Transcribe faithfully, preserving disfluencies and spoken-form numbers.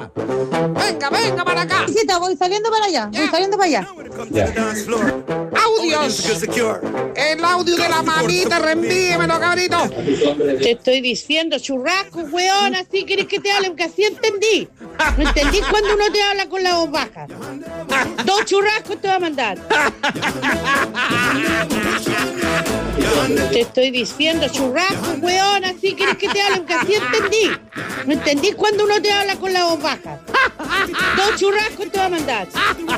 Venga, venga para acá. Visita, voy saliendo para allá, voy saliendo para allá. Ya. Audios. El audio de la mamita, reenvíemelo, cabrito. Te estoy diciendo, churrasco, weón, así querés que te hable, aunque así entendí. No entendí cuando uno te habla con la voz baja. Dos churrascos te va a mandar. Te estoy diciendo, churrasco, weón, así querés que te hable, aunque así entendí. No entendí cuando uno te habla con la voz baja. Dos churrascos te va a mandar.